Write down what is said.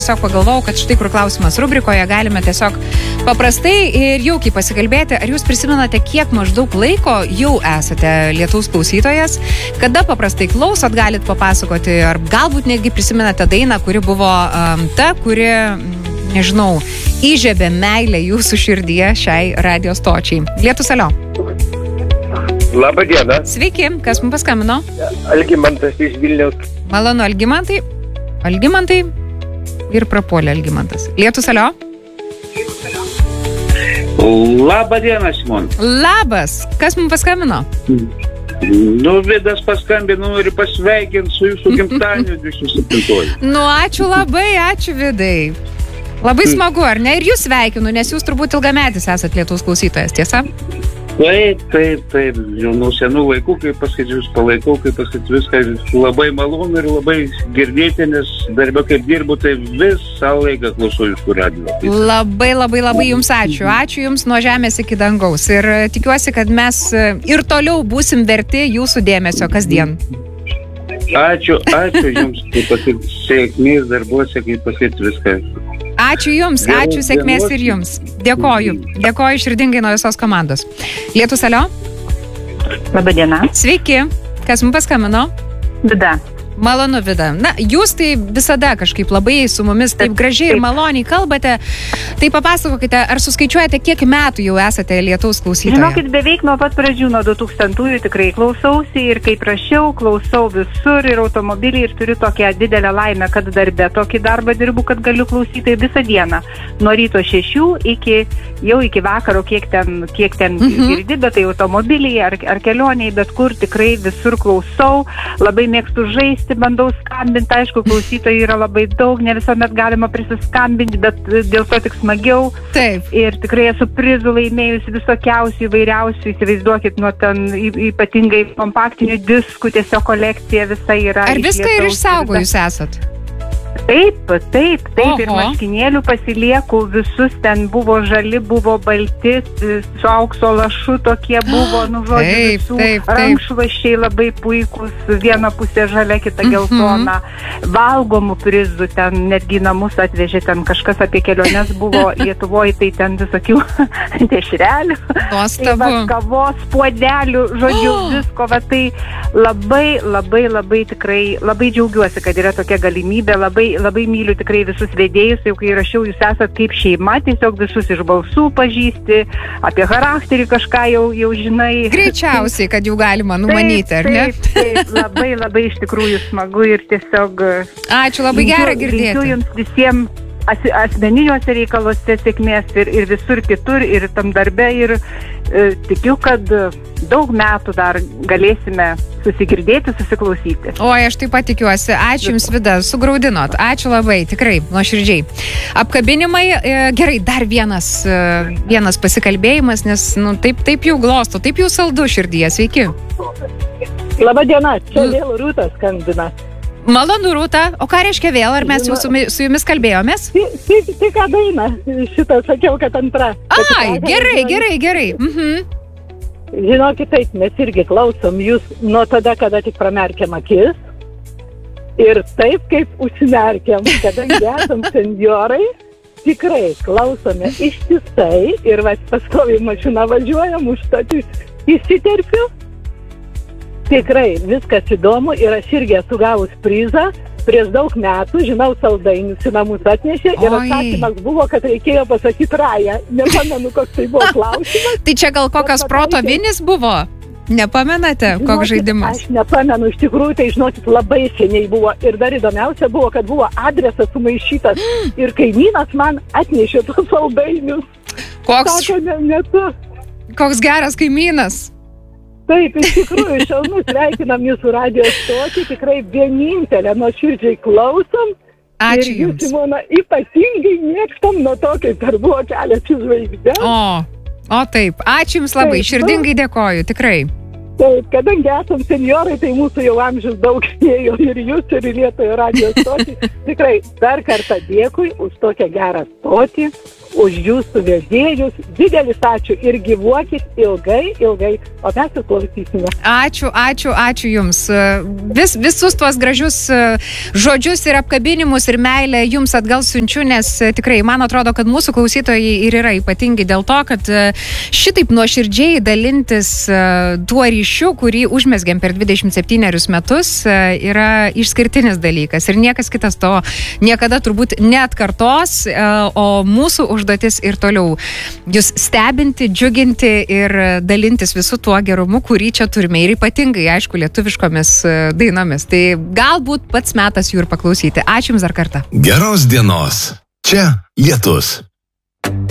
Tiesiog pagalvojau, kad štai kur klausimas rubrikoje galime tiesiog paprastai ir jaukiai pasikalbėti. Ar jūs prisimenate, kiek maždaug laiko jau esate Lietaus klausytojas? Kada paprastai klausot, galit papasakoti, ar galbūt netgi prisimenate dainą, kuri buvo ta, kuri, nežinau, įžiebė meilę jūsų širdyje šiai radio stočiai. Lietus, alio. Labą dieną. Sveiki, kas mums paskambino? Algimantas iš Vilniaus. Malonu, Algimantai. Ir prapuolė Algimantas. Lietus, alio. Labą dieną, Simon. Labas. Kas mums paskambino? Vidas paskambino ir pasveikinti su jūsų gimtadieniu 27. Ačiū labai, ačiū Vidai. Labai smagu, ar ne? Ir jūs sveikinu, nes jūs turbūt ilgametis esat Lietaus klausytojas, tiesa? Taip. Jau nuo senų laikų, kaip pasakyti, jūs palaikau, kaip pasakyti, viską labai malonu ir labai girdėti, nes darbę kaip dirbu, tai visą laiką klausau jūsų radijo. Labai jums ačiū. Ačiū jums nuo žemės iki dangaus. Ir tikiuosi, kad mes ir toliau būsim verti jūsų dėmesio kasdien. Ačiū jums, kaip pasakyti, sėkmės darbuose, kaip pasakyti, viską. Ačiū jums, ačiū sėkmės ir jums. Dėkoju širdingai nuo visos komandos. Lietus, alio. Labą dieną. Sveiki. Kas mums paskambino? Vida. Malonu, Vida. Jūs tai visada kažkaip labai su mumis taip gražiai ir maloniai kalbate. Tai papasakokite, ar suskaičiuojate, kiek metų jau esate Lietaus klausytoja? Žinokit, beveik nuo pat pradžių, nuo 2000-ųjų tikrai klausausi ir kaip prašiau, klausau visur ir automobilį ir turiu tokią didelę laimę, kad darbe tokį darbą dirbu, kad galiu klausyti visą dieną. Nuo ryto 6 iki vakaro, kiek ten girdi, bet tai automobiliai ar kelioniai, bet kur tikrai visur klausau, labai mėgstu žaisti. Bandau skambinti, aišku, klausytojų yra labai daug, ne visuomet galima prisiskambinti, bet dėl to tik smagiau. Taip. Ir tikrai esu prizų laimėjusi visokiausių, įvairiausių, įsivaizduokit, nuo ten ypatingai kompaktinių diskų, tiesiog kolekcija visa yra. Ar viską ir išsaugojus esat? Taip, ir marškinėlių pasilieku, visus ten buvo žali, buvo balti, su aukso lašu tokie buvo, visų rankšluosčiai labai puikus, viena pusė žalia, kita geltona, valgomų prizų, ten netgi namus atvežė, ten kažkas apie keliones buvo Lietuvoje, tai ten visokių dešrelių, kavos, puodelių, žodžiu, visko, tai labai tikrai, labai džiaugiuosi, kad yra tokia galimybė, labai myliu tikrai visus vedėjus, jau kai rašiau, jūs esat kaip šeima, tiesiog visus iš balsų pažįsti, apie charakterį kažką jau žinai. Greičiausiai, kad jau galima numanyti, ar ne? Taip, labai iš tikrųjų smagu ir tiesiog... Ačiū, labai gera girdėti. Linkiu jums visiems asmeniniuose reikaluose sėkmės ir visur kitur, ir tam darbe, ir tikiu, kad daug metų dar galėsime susigirdėti, susiklausyti. Oi, aš taip pat tikiuosi. Ačiū jums, Vida, sugraudinot. Ačiū labai, tikrai, nuoširdžiai. Apkabinimai, gerai, dar vienas pasikalbėjimas, nes taip jau glosto, taip jau saldu širdyje. Sveiki. Labą dieną, čia vėl Rūta skambina. Malonu, Rūta. O ką reiškia vėl? Ar mes jau su jumis kalbėjomės? Tai ką daina? Šitą sakiau, kad antra. Ai, gerai. Žinokit, taip, mes irgi klausom jūs nuo tada, kada tik pramerkiam akis. Ir taip, kaip užsimerkiam, kadangi esam senjorai, tikrai klausome ištisai ir pastoviai mašina važiuojam, užtat įsiterpiu. Tikrai viskas įdomu ir aš irgi esu gavus prizą. Prieš daug metų, žinau, saldainius į namus atnešė ir atsakymas buvo, kad reikėjo pasakyti Raja. Nepamenu, koks tai buvo klausimas. Tai čia gal kokios proto vinis buvo? Nepamenate, koks žaidimas? Aš nepamenu, iš tikrųjų, tai žinokit, labai seniai buvo. Ir dar įdomiausia buvo, kad buvo adresas sumaišytas ir kaimynas man atnešė tos saldainius. Koks geras kaimynas. Taip, iš tikrųjų, šaunus, sveikinam jūsų radijo stotį, tikrai vienintelę nuoširdžiai klausom. Ačiū ir jums. Ir Simona ypatingai mėgstam nuo to, kai dar buvo kelias į žvaigždę. O taip, ačiū jums labai, širdingai dėkoju, tikrai. Taip, kadangi esam senjorai, tai mūsų jau amžius daug ėjo ir jūs, ir Lietuvos radijo stotį. Tikrai dar kartą dėkui už tokią gerą stotį. už jūsų vedėjus. Didelis ačiū ir gyvuokit ilgai, ilgai, o mes ir klausysime. Ačiū Jums. Visus tuos gražius žodžius ir apkabinimus ir meilę Jums atgal siunčiu, nes tikrai man atrodo, kad mūsų klausytojai ir yra ypatingi dėl to, kad šitaip nuoširdžiai dalintis tuo ryšiu, kurį užmesgėm per 27 metus, yra išskirtinis dalykas ir niekas kitas to niekada turbūt neatkartos, o mūsų užduotis ir toliau jūs stebinti, džiuginti ir dalintis visų tuo gerumu, kurį čia turime ir ypatingai, aišku, lietuviškomis dainomis. Tai galbūt pats metas jų ir paklausyti. Ačiū Jums dar kartą. Geros dienos. Čia Lietus.